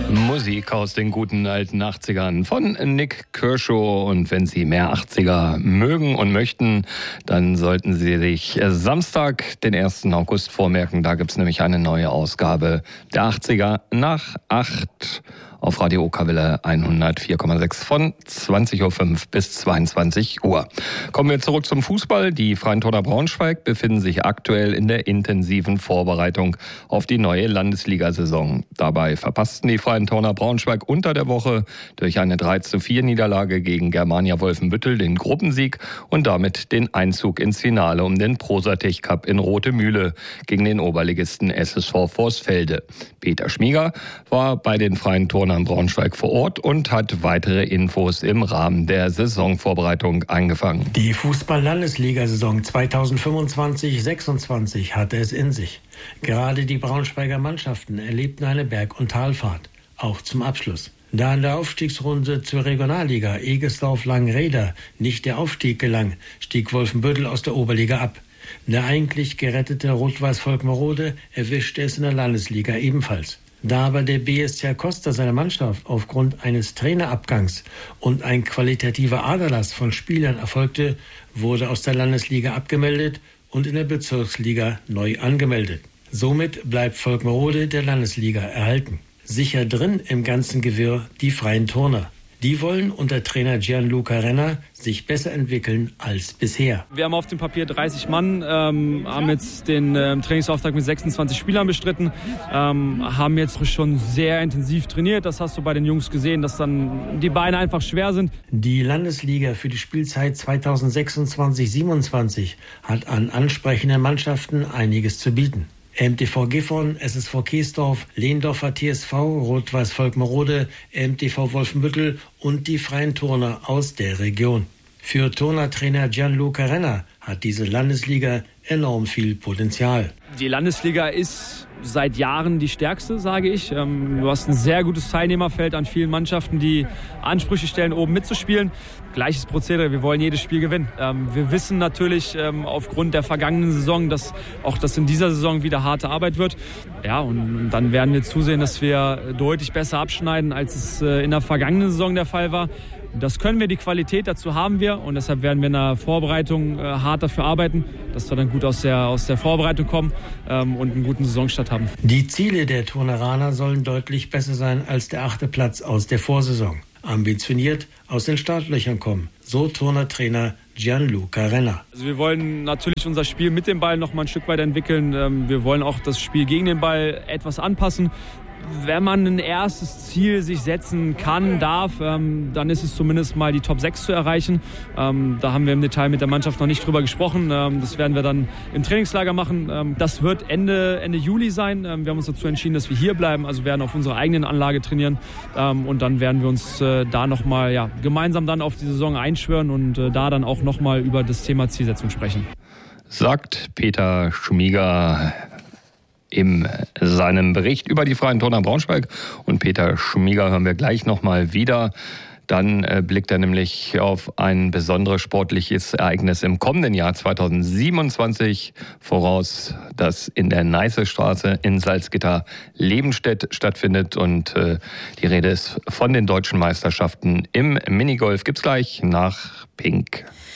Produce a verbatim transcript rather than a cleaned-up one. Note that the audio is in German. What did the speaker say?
Musik aus den guten alten achtzigern von Nik Kershaw. Und wenn Sie mehr achtziger mögen und möchten, dann sollten Sie sich Samstag, den ersten August, vormerken. Da gibt es nämlich eine neue Ausgabe der achtziger nach acht auf Radio Okerwelle hundertvier Komma sechs von zwanzig Uhr fünf bis zweiundzwanzig Uhr. Kommen wir zurück zum Fußball. Die Freien Turner Braunschweig befinden sich aktuell in der intensiven Vorbereitung auf die neue Landesliga-Saison. Dabei verpassten die Freien Turner Braunschweig unter der Woche durch eine drei zu vier Niederlage gegen Germania Wolfenbüttel den Gruppensieg und damit den Einzug ins Finale um den Prosatech Cup in Rothemühle gegen den Oberligisten S S V Vorsfelde. Peter Schmieger war bei den Freien Turner in Braunschweig vor Ort und hat weitere Infos im Rahmen der Saisonvorbereitung eingefangen. Die Fußball-Landesliga-Saison zweitausendfünfundzwanzig sechsundzwanzig hatte es in sich. Gerade die Braunschweiger Mannschaften erlebten eine Berg- und Talfahrt, auch zum Abschluss. Da in der Aufstiegsrunde zur Regionalliga Egesdorf-Langenreder nicht der Aufstieg gelang, stieg Wolfenbüttel aus der Oberliga ab. Der eigentlich gerettete Rot-Weiß-Volkmerode erwischte es in der Landesliga ebenfalls. Da aber der B S C Costa seine Mannschaft aufgrund eines Trainerabgangs und ein qualitativer Aderlass von Spielern erfolgte, wurde aus der Landesliga abgemeldet und in der Bezirksliga neu angemeldet. Somit bleibt Volkmerode der Landesliga erhalten. Sicher drin im ganzen Gewirr die Freien Turner. Die wollen unter Trainer Gianluca Renner sich besser entwickeln als bisher. Wir haben auf dem Papier dreißig Mann, ähm, haben jetzt den ähm, Trainingsauftrag mit sechsundzwanzig Spielern bestritten, ähm, haben jetzt schon sehr intensiv trainiert. Das hast du bei den Jungs gesehen, dass dann die Beine einfach schwer sind. Die Landesliga für die Spielzeit zweitausendsechsundzwanzig siebenundzwanzig hat an ansprechenden Mannschaften einiges zu bieten. M T V Gifhorn, S S V Keesdorf, Lehndorfer T S V, Rot-Weiß Volkmerode, M T V Wolfenbüttel und die Freien Turner aus der Region. Für Turnertrainer Gianluca Renner hat diese Landesliga enorm viel Potenzial. Die Landesliga ist seit Jahren die stärkste, sage ich. Du hast ein sehr gutes Teilnehmerfeld an vielen Mannschaften, die Ansprüche stellen, oben mitzuspielen. Gleiches Prozedere, wir wollen jedes Spiel gewinnen. Wir wissen natürlich aufgrund der vergangenen Saison, dass auch das in dieser Saison wieder harte Arbeit wird. Ja, und dann werden wir zusehen, dass wir deutlich besser abschneiden, als es in der vergangenen Saison der Fall war. Das können wir, die Qualität dazu haben wir und deshalb werden wir in der Vorbereitung äh, hart dafür arbeiten, dass wir dann gut aus der, aus der Vorbereitung kommen ähm, und einen guten Saisonstart haben. Die Ziele der Turneraner sollen deutlich besser sein als der achte Platz aus der Vorsaison. Ambitioniert aus den Startlöchern kommen, so Turnertrainer Gianluca Renner. Also wir wollen natürlich unser Spiel mit dem Ball noch mal ein Stück weit entwickeln. Ähm, wir wollen auch das Spiel gegen den Ball etwas anpassen. Wenn man ein erstes Ziel sich setzen kann, darf, ähm, dann ist es zumindest mal die Top sechs zu erreichen. Ähm, da haben wir im Detail mit der Mannschaft noch nicht drüber gesprochen. Ähm, das werden wir dann im Trainingslager machen. Ähm, das wird Ende, Ende Juli sein. Ähm, wir haben uns dazu entschieden, dass wir hier bleiben, also werden auf unserer eigenen Anlage trainieren. Ähm, und dann werden wir uns äh, da nochmal ja, gemeinsam dann auf die Saison einschwören und äh, da dann auch nochmal über das Thema Zielsetzung sprechen. Sagt Peter Schmieger in seinem Bericht über die Freien Turner Braunschweig. Und Peter Schmieger hören wir gleich nochmal wieder. Dann äh, blickt er nämlich auf ein besonderes sportliches Ereignis im kommenden Jahr zweitausendsiebenundzwanzig voraus, das in der Neißestraße in Salzgitter-Lebenstedt stattfindet. Und äh, die Rede ist von den deutschen Meisterschaften im Minigolf. Gibt's gleich nach Pink.